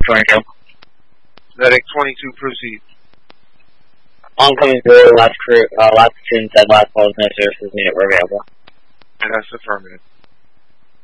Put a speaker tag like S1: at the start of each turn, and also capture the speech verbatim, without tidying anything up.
S1: twenty-two.
S2: Medic twenty-two, proceed.
S1: Oncoming through, last crew, uh, last platoon said last calls, no services needed were available.
S2: And that's affirmative.